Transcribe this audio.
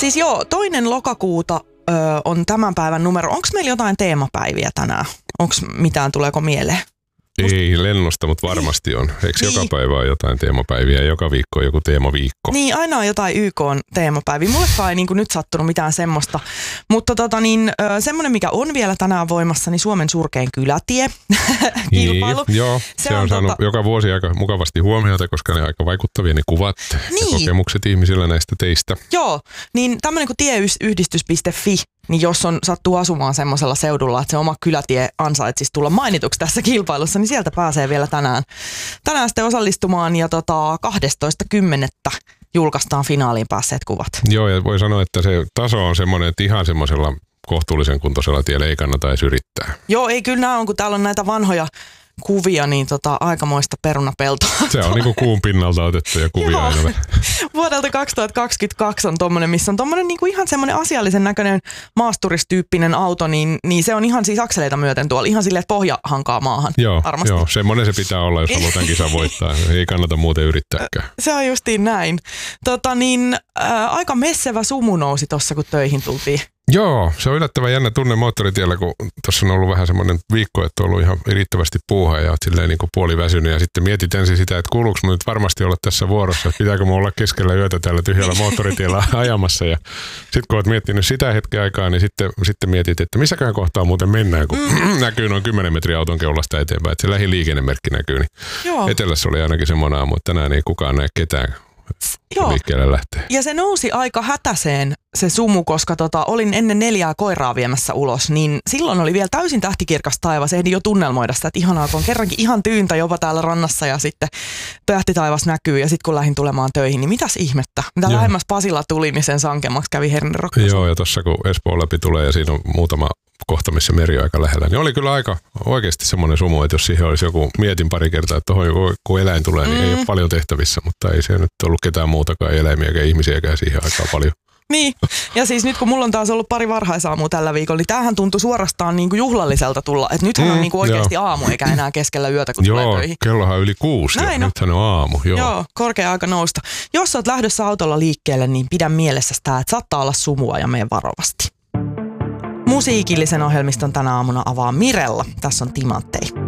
Siis joo, 2. lokakuuta on tämän päivän numero. Onko meillä jotain teemapäiviä tänään? Onko mitään, tuleeko mieleen? Ei lennosta, mutta varmasti on. Eikö Niin. joka päivä ole jotain teemapäiviä ja joka viikko on joku teemaviikko? Niin, aina on jotain YK-teemapäiviä. Mullekaan ei nyt sattunut mitään semmoista. Mutta semmoinen, mikä on vielä tänään voimassa, niin Suomen surkein kylätie kilpailu. Niin, joo, se on saanut joka vuosi aika mukavasti huomiota, koska ne aika vaikuttavia ne kuvat ja kokemukset ihmisillä näistä teistä. Joo, niin tämmöinen kuin tieyhdistys.fi, niin jos sattuu asumaan semmoisella seudulla, että se oma kylätie ansaitsisi tulla mainituksi tässä kilpailussa, niin sieltä pääsee vielä tänään sitten osallistumaan ja 12.10. julkaistaan finaaliin päässeet kuvat. Joo, ja voi sanoa, että se taso on semmoinen, että ihan semmoisella kohtuullisen kuntoisella tiellä ei kannata edes yrittää. Joo, ei kyllä nämä on, kun täällä on näitä vanhoja kuvia, niin aikamoista perunapeltoa. Se on niinku kuun pinnalta otettuja kuvia aina. Vuodelta 2022 on tommonen, missä on tommonen niinku ihan semmoinen asiallisen näköinen maasturistyyppinen auto, niin se on ihan siis akseleita myöten tuolla, ihan silleen, että pohja hankaa maahan. Joo, armasti. joo, semmoinen se pitää olla, jos haluaa tämän kisan voittaa. Ei kannata muuten yrittääkään. Se on justiin näin. Aika messevä sumu nousi tossa, kun töihin tultiin. Joo, se on yllättävän jännä tunne moottoritiellä, kun tuossa on ollut vähän semmoinen viikko, että on ollut ihan riittävästi puuhaa ja oot silleen niin kuin puoliväsynyt ja sitten mietit ensin sitä, että kuuluuko mun nyt varmasti olla tässä vuorossa, että pitääkö mun olla keskellä yötä täällä tyhjällä moottoritiellä ajamassa ja sitten kun oot miettinyt sitä hetken aikaa, niin sitten mietit, että missäkään kohtaa muuten mennään, kun näkyy noin 10 metriä auton keulasta eteenpäin, että se lähiliikennemerkki näkyy, niin Joo. Etelässä oli ainakin semmoinen aamu, että tänään ei kukaan näe ketään. Joo. Liikkeelle lähtee. Ja se nousi aika hätäseen se sumu, koska olin ennen 4 koiraa viemässä ulos, niin silloin oli vielä täysin tähtikirkas taivas. Ehdin jo tunnelmoida sitä, että ihanaa, kun on kerrankin ihan tyyntä jopa täällä rannassa ja sitten tähtitaivas näkyy. Ja sitten kun lähdin tulemaan töihin, niin mitäs ihmettä? Mitä lähemmäs Pasila tuli, niin sen sankemmaksi kävi hernerokko. Joo, ja tuossa kun Espoon läpi tulee ja siinä on muutama kohta, missä meri on aika lähellä, niin oli kyllä aika oikeasti semmoinen sumu, että jos siihen olisi joku, mietin pari kertaa, että tuohon kun eläin tulee, niin ei ole paljon tehtävissä, mutta ei se nyt ollut ketään muutakaan eläimiä eikä ihmisiäkään siihen aikaan paljon. Niin, ja siis nyt kun mulla on taas ollut pari varhaisaamua tällä viikolla, niin tämähän tuntui suorastaan niin kuin juhlalliselta tulla. Että nythän on niin kuin oikeasti aamu eikä enää keskellä yötä, kun tulee töihin. Joo, kellohan yli 6 ja nythän on aamu. Joo, korkea aika nousta. Jos olet lähdössä autolla liikkeelle, niin pidä mielessä sitä, että saattaa olla sumua ja mene varovasti. Musiikillisen ohjelmiston tänä aamuna avaa Mirella. Tässä on Timanttei.